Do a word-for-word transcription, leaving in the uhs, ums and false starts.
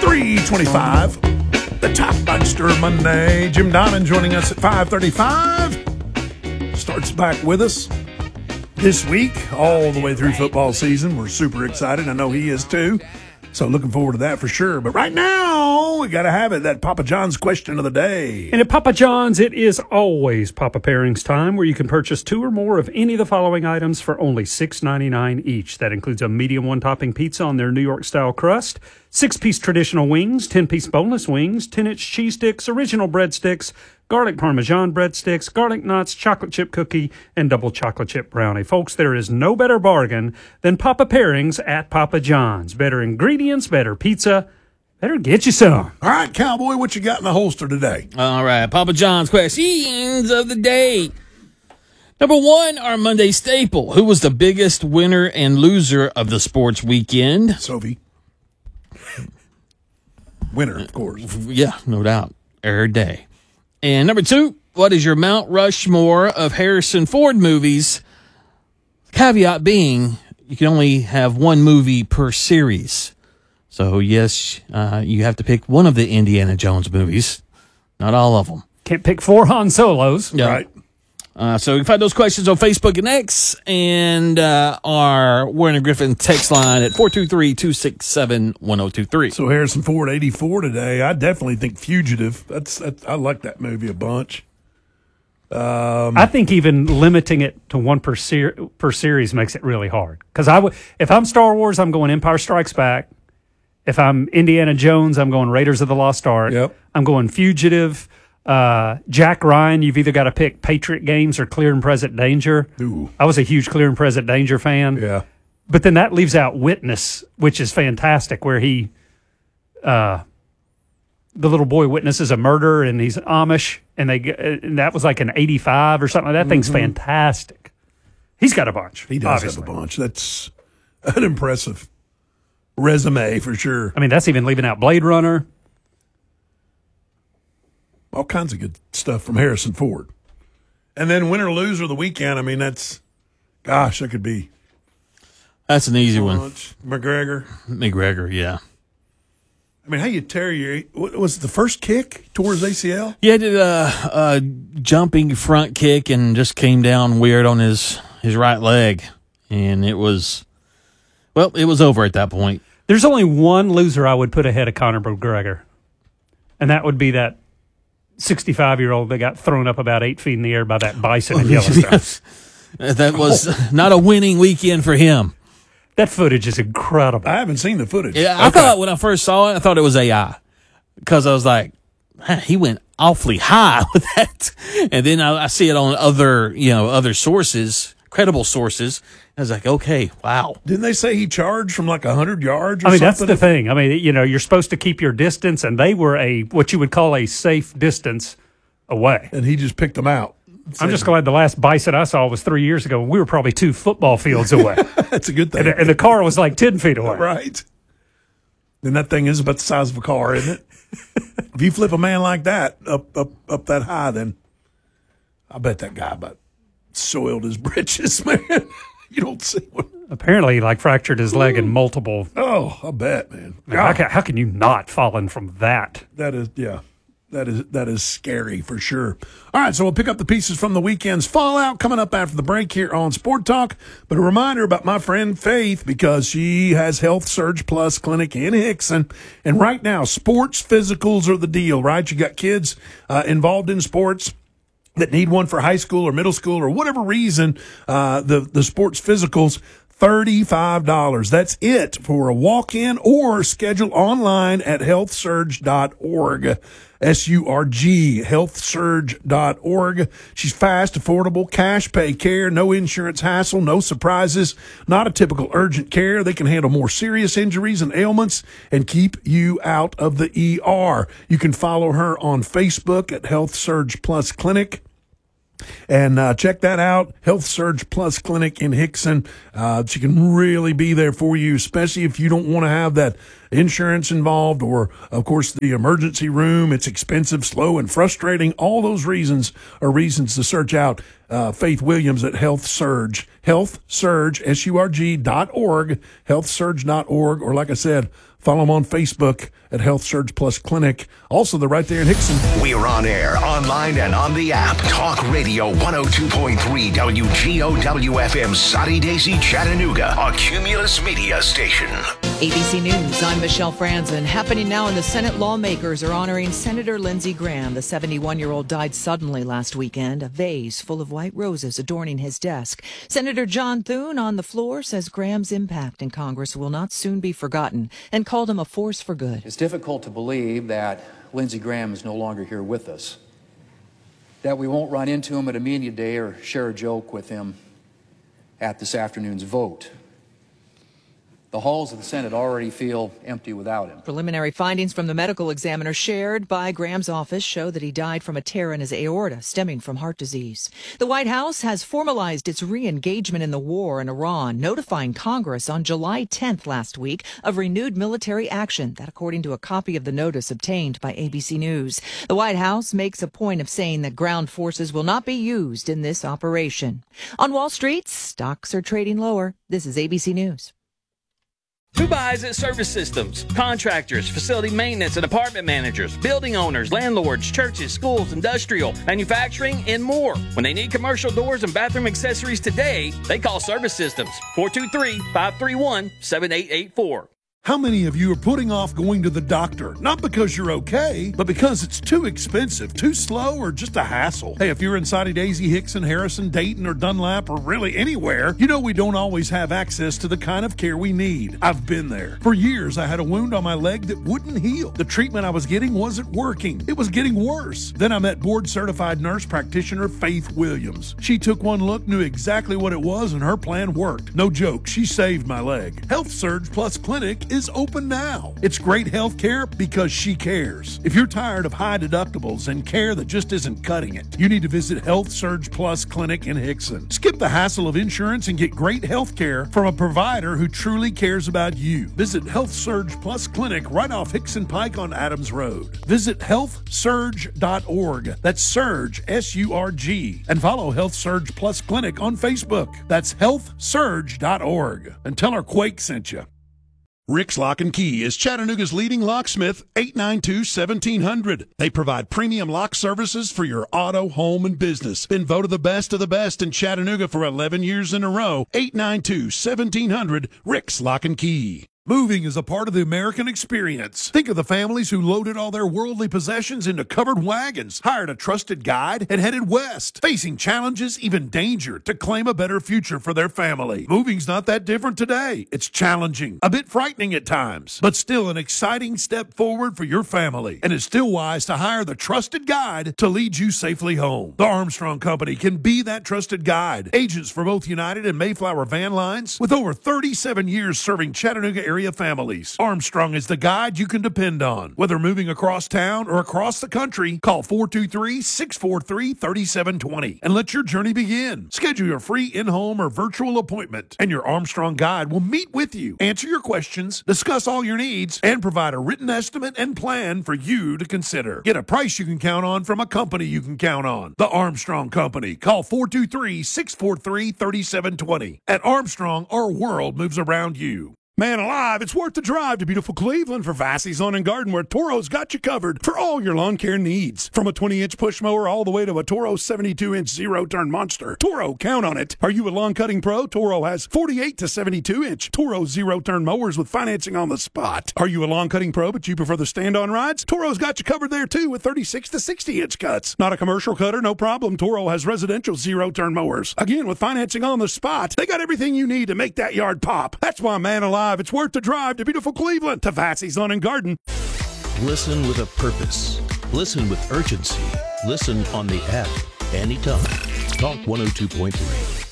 three twenty-five. The Top Bugster Monday. Jim Diamond joining us at five thirty-five. Starts back with us this week, all the way through football season. We're super excited. I know he is too. So looking forward to that for sure. But right now, we got to have it, that Papa John's question of the day. And at Papa John's, it is always Papa Pairings time, where you can purchase two or more of any of the following items for only six ninety-nine each. That includes a medium one-topping pizza on their New York-style crust, six-piece traditional wings, ten-piece boneless wings, ten-inch cheese sticks, original breadsticks, garlic parmesan breadsticks, garlic nuts, chocolate chip cookie, and double chocolate chip brownie. Folks, there is no better bargain than Papa Pairings at Papa John's. Better ingredients, better pizza, better get you some. All right, Cowboy, what you got in the holster today? All right, Papa John's questions of the day. Number one, our Monday staple. Who was the biggest winner and loser of the sports weekend? Sophie. Winner, of course. Yeah, no doubt. Every day. And number two, what is your Mount Rushmore of Harrison Ford movies? Caveat being, you can only have one movie per series. So, yes, uh, you have to pick one of the Indiana Jones movies, not all of them. Can't pick four Han Solos. Yeah. Right. Uh, so you can find those questions on Facebook and X, and uh, our Warren and Griffin text line at four two three, two six seven, one zero two three. So Harrison Ford, eighty-four today. I definitely think Fugitive. That's, that's I like that movie a bunch. Um, I think even limiting it to one per, ser- per series makes it really hard. Because I w- if I'm Star Wars, I'm going Empire Strikes Back. If I'm Indiana Jones, I'm going Raiders of the Lost Ark. Yep. I'm going Fugitive. Uh, Jack Ryan, you've either got to pick Patriot Games or Clear and Present Danger. Ooh. I was a huge Clear and Present Danger fan. Yeah. But then that leaves out Witness, which is fantastic, where he, uh, the little boy witnesses a murder, and he's Amish, and they and that was like an eighty-five or something. That mm-hmm. thing's fantastic. He's got a bunch. He does obviously. have a bunch. That's an impressive resume for sure. I mean, that's even leaving out Blade Runner. All kinds of good stuff from Harrison Ford. And then winner loser of the weekend. I mean, that's, gosh, that could be. That's an easy one. McGregor. McGregor, yeah. I mean, how you tear your, what was it, the first kick towards A C L? Yeah, did a, a jumping front kick and just came down weird on his, his right leg. And it was, well, it was over at that point. There's only one loser I would put ahead of Conor McGregor, and that would be that sixty-five-year-old that got thrown up about eight feet in the air by that bison in Yellowstone. That was not a winning weekend for him. That footage is incredible. I haven't seen the footage. Yeah, I Okay. thought when I first saw it, I thought it was A I. Because I was like, man, he went awfully high with that. And then I, I see it on other, you know, other sources, credible sources. I was like, okay, wow. Didn't they say he charged from like one hundred yards or I mean, something? that's the thing. I mean, you know, you're supposed to keep your distance, and they were a what you would call a safe distance away. And he just picked them out. I'm just glad the last bison I saw was three years ago. We were probably two football fields away. That's a good thing. and, and the car was like ten feet away. Right. And that thing is about the size of a car, isn't it? If you flip a man like that up up up that high, then I bet that guy about soiled his britches, man. You don't see one. Apparently, he like fractured his leg in multiple. Oh, I bet, man. I mean, how, can, how can you not fallen from that? That is, yeah, that is that is scary for sure. All right, so we'll pick up the pieces from the weekend's fallout coming up after the break here on Sport Talk. But a reminder about my friend Faith, because she has Health Surge Plus Clinic in Hickson, and right now sports physicals are the deal. Right, you got kids uh, involved in sports that need one for high school or middle school or whatever reason, uh, the, the sports physicals, thirty-five dollars. That's it for a walk-in or schedule online at health surge dot org. S U R G, health surge dot org. She's fast, affordable, cash pay care, no insurance hassle, no surprises, not a typical urgent care. They can handle more serious injuries and ailments and keep you out of the E R. You can follow her on Facebook at Health Surge Plus Clinic. And uh, check that out, Health Surge Plus Clinic in Hickson. Uh, she can really be there for you, especially if you don't want to have that insurance involved or, of course, the emergency room. It's expensive, slow, and frustrating. All those reasons are reasons to search out uh, Faith Williams at Health Surge. Health Surge, S U R G dot org, health surge dot org, or like I said, follow them on Facebook at Health Surge Plus Clinic. Also, they're right there in Hickson. We're on air, online, and on the app. Talk Radio one oh two point three W G O W F M, Soddy Daisy, Chattanooga, a Cumulus Media station. A B C News, I'm Michelle Franzen. Happening now in the Senate, lawmakers are honoring Senator Lindsey Graham. The seventy-one-year-old died suddenly last weekend. A vase full of white roses adorning his desk. Senator John Thune on the floor says Graham's impact in Congress will not soon be forgotten and called him a force for good. It's difficult to believe that Lindsey Graham is no longer here with us, that we won't run into him at a media day or share a joke with him at this afternoon's vote. The halls of the Senate already feel empty without him. Preliminary findings from the medical examiner shared by Graham's office show that he died from a tear in his aorta stemming from heart disease. The White House has formalized its re-engagement in the war in Iran, notifying Congress on July tenth last week of renewed military action. That according to a copy of the notice obtained by A B C News. The White House makes a point of saying that ground forces will not be used in this operation. On Wall Street, stocks are trading lower. This is A B C News. Who buys at Service Systems? Contractors, facility maintenance and apartment managers, building owners, landlords, churches, schools, industrial, manufacturing, and more. When they need commercial doors and bathroom accessories today, they call Service Systems. four two three, five three one, seven eight eight four. How many of you are putting off going to the doctor? Not because you're okay, but because it's too expensive, too slow, or just a hassle. Hey, if you're in Soddy Daisy, Hickson, Harrison, Dayton, or Dunlap, or really anywhere, you know we don't always have access to the kind of care we need. I've been there. For years, I had a wound on my leg that wouldn't heal. The treatment I was getting wasn't working. It was getting worse. Then I met board-certified nurse practitioner Faith Williams. She took one look, knew exactly what it was, and her plan worked. No joke, she saved my leg. Health Surge Plus Clinic is open now. It's great health care because she cares. If you're tired of high deductibles and care that just isn't cutting it, you need to visit Health Surge Plus Clinic in Hickson. Skip the hassle of insurance and get great health care from a provider who truly cares about you. Visit Health Surge Plus Clinic right off Hickson Pike on Adams Road. Visit health surge dot org. That's Surge, S U R G. And follow Health Surge Plus Clinic on Facebook. That's health surge dot org. And tell her Quake sent you. Rick's Lock and Key is Chattanooga's leading locksmith, eight nine two, seventeen hundred. They provide premium lock services for your auto, home, and business. Been voted the best of the best in Chattanooga for eleven years in a row. eight nine two, seventeen hundred, Rick's Lock and Key. Moving is a part of the American experience. Think of the families who loaded all their worldly possessions into covered wagons, hired a trusted guide, and headed west, facing challenges, even danger, to claim a better future for their family. Moving's not that different today. It's challenging, a bit frightening at times, but still an exciting step forward for your family. And it's still wise to hire the trusted guide to lead you safely home. The Armstrong Company can be that trusted guide. Agents for both United and Mayflower Van Lines, with over thirty-seven years serving Chattanooga area area families. Armstrong is the guide you can depend on. Whether moving across town or across the country, call four two three, six four three, three seven two zero and let your journey begin. Schedule your free in-home or virtual appointment, and your Armstrong guide will meet with you, answer your questions, discuss all your needs, and provide a written estimate and plan for you to consider. Get a price you can count on from a company you can count on. The Armstrong Company. Call four two three, six four three, three seven two zero. At Armstrong, our world moves around you. Man alive, it's worth the drive to beautiful Cleveland for Vassey's Lawn and Garden, where Toro's got you covered for all your lawn care needs. From a twenty-inch push mower all the way to a Toro seventy-two inch zero-turn monster. Toro, count on it. Are you a lawn cutting pro? Toro has forty-eight to seventy-two inch Toro zero-turn mowers with financing on the spot. Are you a lawn cutting pro but you prefer the stand-on rides? Toro's got you covered there too with thirty-six to sixty inch cuts. Not a commercial cutter? No problem. Toro has residential zero-turn mowers. Again, with financing on the spot. They got everything you need to make that yard pop. That's why, man alive, it's worth the drive to beautiful Cleveland to Vassey's Lawn and Garden. Listen with a purpose. Listen with urgency. Listen on the app anytime. Talk one oh two point three.